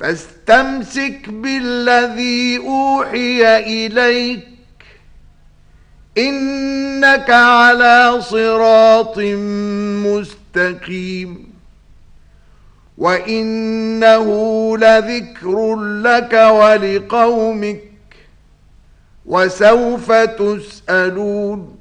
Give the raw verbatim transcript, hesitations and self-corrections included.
فاستمسك بالذي أوحي إليك إنك على صراط مستقيم وإنه لذكر لك ولقومك وسوف تسألون.